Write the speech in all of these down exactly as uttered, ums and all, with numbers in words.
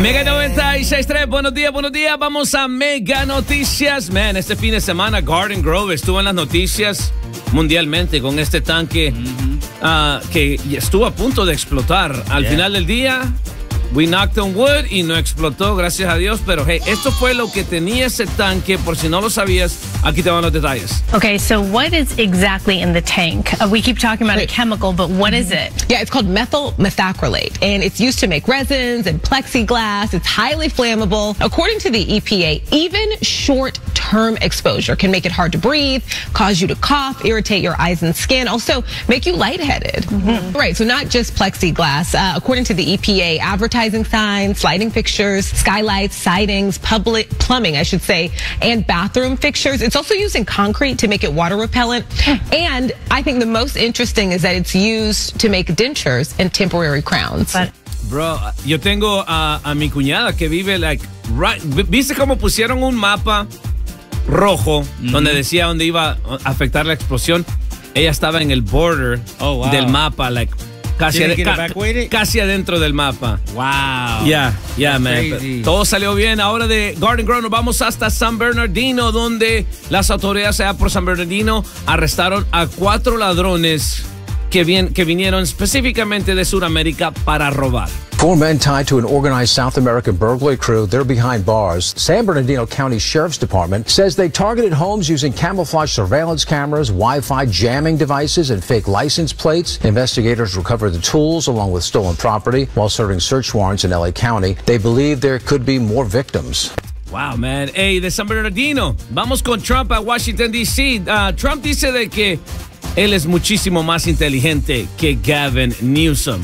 Mega noventa y seis punto tres, buenos días, buenos días. Vamos a Mega Noticias. Man, este fin de semana Garden Grove estuvo en las noticias mundialmente con este tanque uh-huh. uh, que estuvo a punto de explotar. Al yeah. final del día, we knocked on wood y no explotó, gracias a Dios. Pero hey, esto fue lo que tenía ese tanque. Por si no lo sabías, aquí te van los detalles. Okay, so what is exactly in the tank? Uh, we keep talking about a chemical, but what is it? Yeah, it's called methyl methacrylate, and it's used to make resins and plexiglass. It's highly flammable. According to the E P A, even short-term exposure can make it hard to breathe, cause you to cough, irritate your eyes and skin, also make you lightheaded. Mm-hmm. Right, so not just plexiglass. Uh, according to the E P A, advertising signs, lighting fixtures, skylights, sidings, public plumbing, I should say, and bathroom fixtures. It's also used in concrete to make it water repellent. And I think the most interesting is that it's used to make dentures and temporary crowns. But, bro, yo tengo a, a mi cuñada que vive, like, right, ¿viste cómo pusieron un mapa rojo mm-hmm. donde decía dónde iba a afectar la explosión? Ella estaba en el border oh, wow. del mapa, like, Casi, ad ca casi adentro del mapa. Wow. Yeah, yeah, That's man. Crazy. Todo salió bien. Ahora de Garden Grove nos vamos hasta San Bernardino, donde las autoridades allá por San Bernardino arrestaron a cuatro ladrones que, bien, que vinieron específicamente de Sudamérica para robar. Four men tied to an organized South American burglary crew. They're behind bars. San Bernardino County Sheriff's Department says they targeted homes using camouflage surveillance cameras, Wi-Fi jamming devices, and fake license plates. Investigators recovered the tools along with stolen property while serving search warrants in L A County. They believe there could be more victims. Wow, man. Hey, de San Bernardino, vamos con Trump a Washington, D C Uh, Trump dice de que él es muchísimo más inteligente que Gavin Newsom.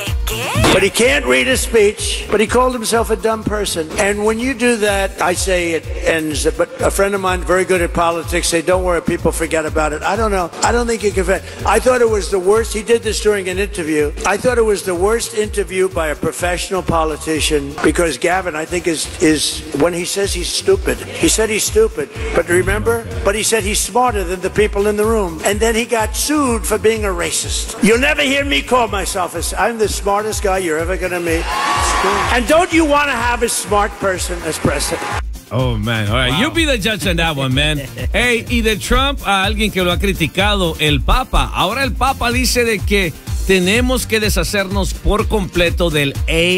But he can't read a speech, but he called himself a dumb person. And when you do that, I say it ends. But a friend of mine, very good at politics, say, don't worry, people forget about it. I don't know. I don't think he can forget. I thought it was the worst. He did this during an interview. I thought it was the worst interview by a professional politician because Gavin, I think, is, is when he says he's stupid. He said he's stupid. But remember? But he said he's smarter than the people in the room. And then he got sued for being a racist. You'll never hear me call myself a, I'm the smartest guy you're ever gonna meet. And don't you want to have a smart person as president? Oh, man. All right. Wow. You be the judge on that one, man. Hey, y de Trump a alguien que lo ha criticado, el Papa. Ahora el Papa dice de que tenemos que deshacernos por completo del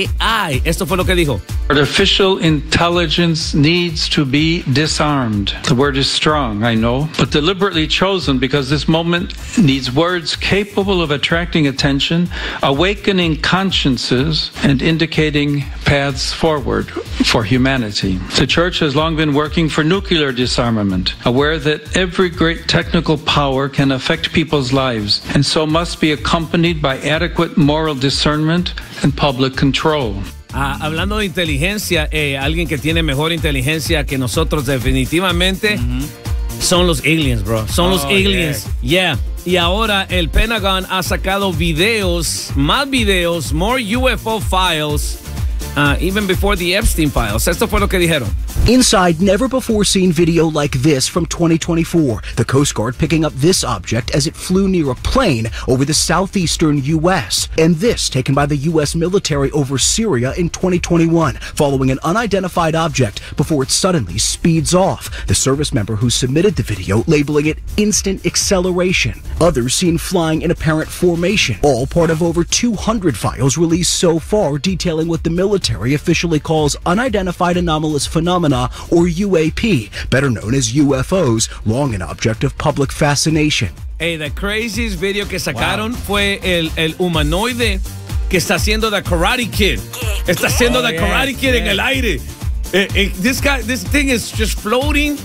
A I. Esto fue lo que dijo. Artificial intelligence needs to be disarmed. The word is strong, I know, but deliberately chosen because this moment needs words capable of attracting attention, awakening consciences, and indicating paths forward for humanity. The Church has long been working for nuclear disarmament, aware that every great technical power can affect people's lives, and so must be accompanied by adequate moral discernment and public control. Ah, hablando de inteligencia, eh, alguien que tiene mejor inteligencia que nosotros definitivamente mm-hmm. son los aliens, bro. Son oh, los aliens. Yeah. yeah. Y ahora el Pentagon ha sacado videos, más videos, more U F O files, uh, even before the Epstein files. Esto fue lo que dijeron. Inside never-before-seen video like this from twenty twenty-four. The Coast Guard picking up this object as it flew near a plane over the southeastern U S And this taken by the U S military over Syria in twenty twenty-one, following an unidentified object before it suddenly speeds off. The service member who submitted the video labeling it instant acceleration. Others seen flying in apparent formation. All part of over two hundred files released so far detailing what the military officially calls unidentified anomalous phenomena, or U A P, better known as U F Os, long an object of public fascination. Hey, the craziest video que sacaron wow. fue el, el humanoide que está haciendo the Karate Kid. Está haciendo oh, the Karate yes, Kid yes. en el aire. Eh, eh, this guy, this thing is just floating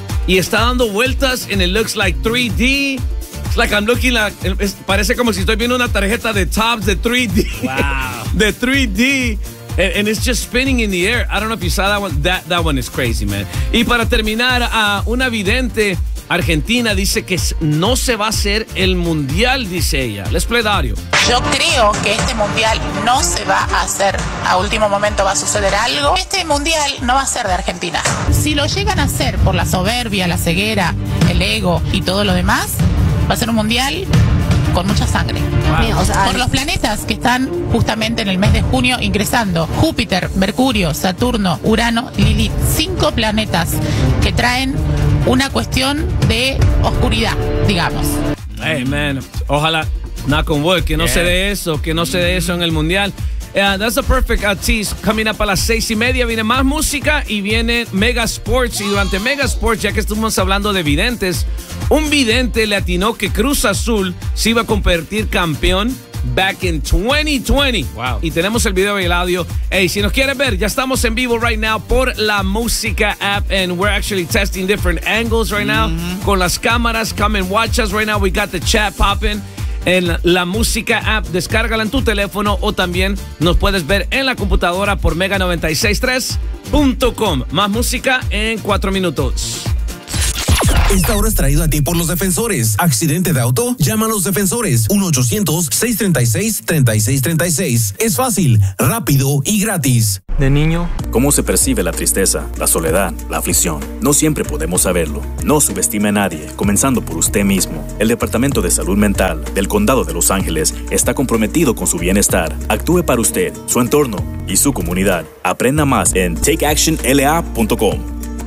y está dando vueltas and it looks like three D. It's like I'm looking like, es, parece como si estoy viendo una tarjeta de Topps de three D. Wow. de three D. And, and it's just spinning in the air. I don't know if you saw that one. That, that one is crazy, man. Y para terminar, uh, una vidente argentina dice que no se va a hacer el mundial, dice ella. Les play the audio. Yo creo que este mundial no se va a hacer. A último momento va a suceder algo. Este mundial no va a ser de Argentina. Si lo llegan a hacer por la soberbia, la ceguera, el ego y todo lo demás, va a ser un mundial con mucha sangre. Wow. O sea, por los planetas que están justamente en el mes de junio ingresando: Júpiter, Mercurio, Saturno, Urano, Lilith. Cinco planetas que traen una cuestión de oscuridad, digamos. Hey, man, ojalá, knock on wood, que no Yeah. se dé eso, que no se dé eso en el Mundial. Yeah, that's a perfect uh, tease. Coming up a las seis y media viene más música y viene Mega Sports. Y durante Mega Sports, ya que estuvimos hablando de videntes, un vidente le atinó que Cruz Azul se iba a convertir campeón back in twenty twenty. Wow. Y tenemos el video y el audio. Hey, si nos quieres ver, ya estamos en vivo right now por la Música app, and we're actually testing different angles right now con las cámaras. Come and watch us right now. We got the chat popping en la Música app. Descárgala en tu teléfono o también nos puedes ver en la computadora por mega noventa y seis tres punto com. Más música en cuatro minutos. Esta hora es traído a ti por los defensores. ¿Accidente de auto? Llama a los defensores. uno ochocientos, seiscientos treinta y seis, treinta y seis treinta y seis. Es fácil, rápido y gratis. De niño, ¿cómo se percibe la tristeza, la soledad, la aflicción? No siempre podemos saberlo. No subestime a nadie, comenzando por usted mismo. El Departamento de Salud Mental del Condado de Los Ángeles está comprometido con su bienestar. Actúe para usted, su entorno y su comunidad. Aprenda más en take action l a punto com.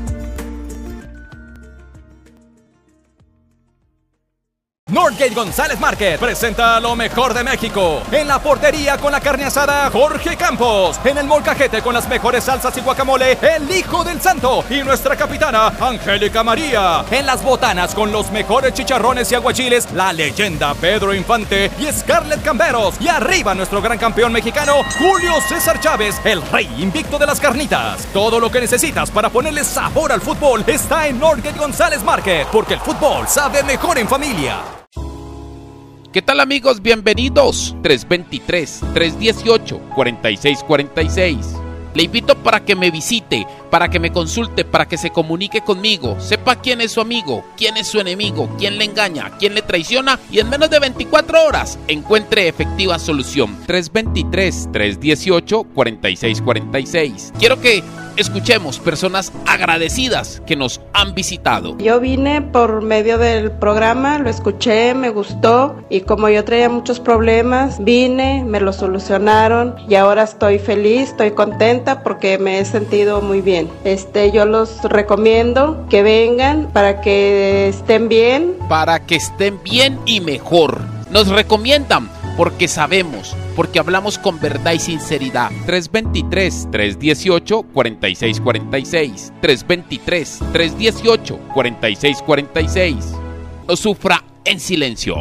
Northgate González Market presenta lo mejor de México. En la portería con la carne asada Jorge Campos. En el molcajete con las mejores salsas y guacamole el Hijo del Santo y nuestra capitana Angélica María. En las botanas con los mejores chicharrones y aguachiles la leyenda Pedro Infante y Scarlett Camberos. Y arriba nuestro gran campeón mexicano Julio César Chávez, el rey invicto de las carnitas. Todo lo que necesitas para ponerle sabor al fútbol está en Northgate González Market, porque el fútbol sabe mejor en familia. ¿Qué tal, amigos? Bienvenidos. tres veintitrés, tres dieciocho, cuarenta y seis cuarenta y seis. Le invito para que me visite, para que me consulte, para que se comunique conmigo, sepa quién es su amigo, quién es su enemigo, quién le engaña, quién le traiciona y en menos de veinticuatro horas encuentre efectiva solución. tres veintitrés, tres dieciocho, cuarenta y seis cuarenta y seis. Quiero que escuchemos personas agradecidas que nos han visitado. Yo vine por medio del programa, lo escuché, me gustó y como yo traía muchos problemas, vine, me lo solucionaron y ahora estoy feliz, estoy contenta porque me he sentido muy bien. Este, yo los recomiendo que vengan para que estén bien. Para que estén bien y mejor. Nos recomiendan porque sabemos, porque hablamos con verdad y sinceridad. tres veintitrés, tres dieciocho, cuarenta y seis cuarenta y seis. tres veintitrés, tres dieciocho, cuarenta y seis cuarenta y seis. No sufra en silencio.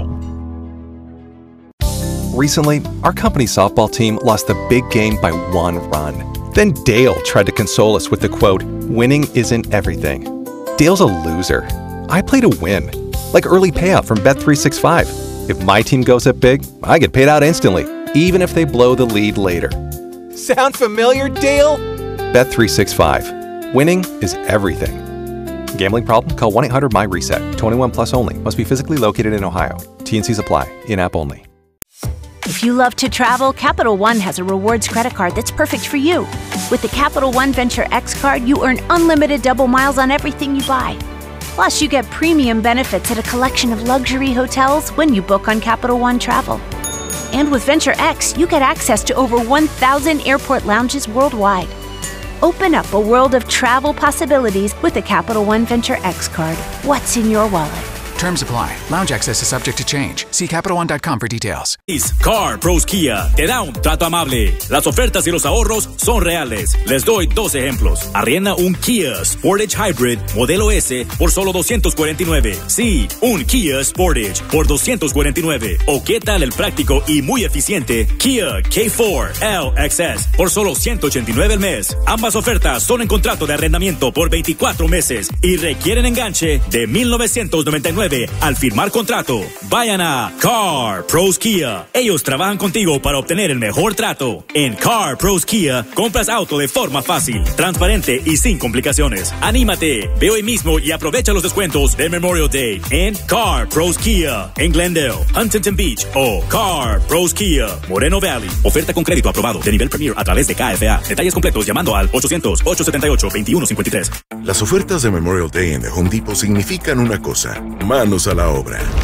Recently, our company's softball team lost the big game by one run. Then Dale tried to console us with the quote, "Winning isn't everything." Dale's a loser. I play to win, like early payout from Bet three sixty-five. If my team goes up big, I get paid out instantly, even if they blow the lead later. Sound familiar, Dale? Bet three sixty-five. Winning is everything. Gambling problem? Call one eight hundred M Y reset. twenty-one plus only. Must be physically located in Ohio. T N Cs apply. In-app only. If you love to travel, Capital One has a rewards credit card that's perfect for you. With the Capital One Venture X card, you earn unlimited double miles on everything you buy. Plus, you get premium benefits at a collection of luxury hotels when you book on Capital One Travel. And with Venture X, you get access to over one thousand airport lounges worldwide. Open up a world of travel possibilities with the Capital One Venture X card. What's in your wallet? Terms apply. Lounge access is subject to change. See Capital One dot com for details. Car Pros Kia te da un trato amable. Las ofertas y los ahorros son reales. Les doy dos ejemplos. Arrienda un Kia Sportage Hybrid modelo S por solo doscientos cuarenta y nueve. Sí, un Kia Sportage por doscientos cuarenta y nueve. ¿O qué tal el práctico y muy eficiente Kia K cuatro L X S por solo ciento ochenta y nueve al mes? Ambas ofertas son en contrato de arrendamiento por veinticuatro meses y requieren enganche de mil novecientos noventa y nueve al firmar contrato. Vayan a Car Pros Kia. Ellos trabajan contigo para obtener el mejor trato. En Car Pros Kia compras auto de forma fácil, transparente y sin complicaciones. Anímate, ve hoy mismo y aprovecha los descuentos de Memorial Day en Car Pros Kia en Glendale, Huntington Beach o Car Pros Kia, Moreno Valley. Oferta con crédito aprobado de nivel Premier a través de K F A. Detalles completos llamando al ochocientos, ochocientos setenta y ocho, veintiuno cincuenta y tres. Las ofertas de Memorial Day en The Home Depot significan una cosa: manos a la obra.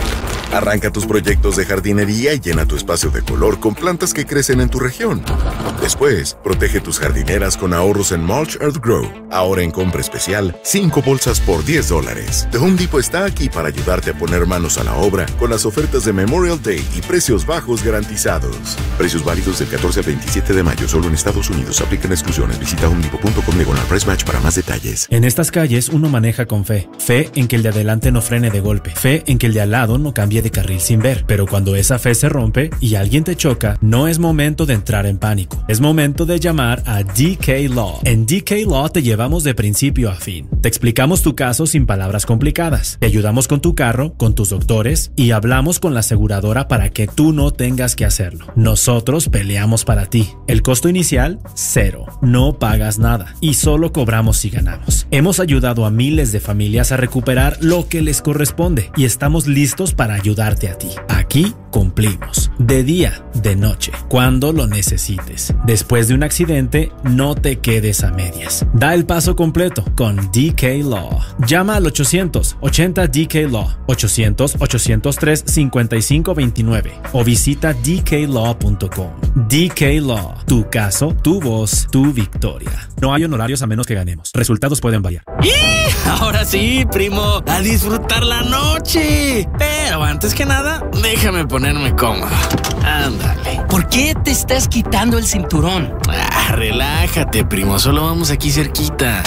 Arranca tus proyectos de jardinería y llena tu espacio de color con plantas que crecen en tu región. Después, protege tus jardineras con ahorros en Mulch Earth Grow. Ahora en compra especial, cinco bolsas por diez dólares. The Home Depot está aquí para ayudarte a poner manos a la obra con las ofertas de Memorial Day y precios bajos garantizados. Precios válidos del catorce al veintisiete de mayo, solo en Estados Unidos. Aplican exclusiones. Visita home depot punto com diagonal price match para más detalles. En estas calles uno maneja con fe. Fe en que el de adelante no frene de golpe. Fe en que el de al lado no cambie de carril sin ver. Pero cuando esa fe se rompe y alguien te choca, no es momento de entrar en pánico. Es momento de llamar a D K Law. En D K Law te llevamos de principio a fin. Te explicamos tu caso sin palabras complicadas. Te ayudamos con tu carro, con tus doctores y hablamos con la aseguradora para que tú no tengas que hacerlo. Nosotros peleamos para ti. El costo inicial, cero. No pagas nada y solo cobramos si ganamos. Hemos ayudado a miles de familias a recuperar lo que les corresponde y estamos listos para ayudarte a ti. Aquí cumplimos. De día, de noche, cuando lo necesites. Después de un accidente, no te quedes a medias. Da el paso completo con D K Law. Llama al ochocientos ochenta D K Law, ochocientos ochocientos tres cincuenta y cinco veintinueve o visita d k law punto com. D K Law. Tu caso, tu voz, tu victoria. No hay honorarios a menos que ganemos. Resultados pueden variar. ¡Y! Ahora sí, primo, a disfrutar la noche. Pero antes que nada, déjame ponerme cómodo. Ándale. ¿Por qué te estás quitando el cinturón? Ah, relájate, primo. Solo vamos aquí cerquita.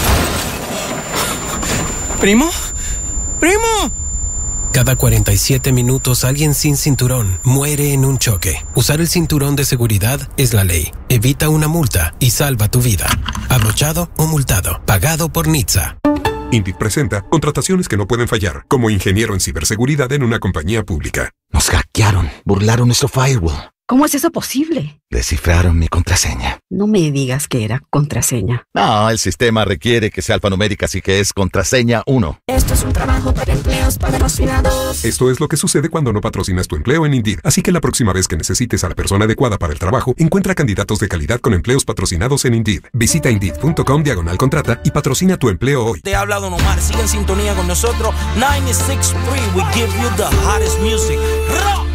¿Primo? ¡Primo! Cada cuarenta y siete minutos alguien sin cinturón muere en un choque. Usar el cinturón de seguridad es la ley. Evita una multa y salva tu vida. Abrochado o multado. Pagado por N H T S A. Indeed presenta contrataciones que no pueden fallar, como ingeniero en ciberseguridad en una compañía pública. Nos hackearon, burlaron nuestro firewall. ¿Cómo es eso posible? Descifraron mi contraseña. No me digas que era contraseña. No, el sistema requiere que sea alfanumérica, así que es contraseña uno. Esto es un trabajo para empleos patrocinados. Esto es lo que sucede cuando no patrocinas tu empleo en Indeed. Así que la próxima vez que necesites a la persona adecuada para el trabajo, encuentra candidatos de calidad con empleos patrocinados en Indeed. Visita indeed punto com diagonal contrata y patrocina tu empleo hoy. Te ha hablado Don Omar. Sigue en sintonía con nosotros. noventa y seis punto tres, we give you the hottest music. Rock.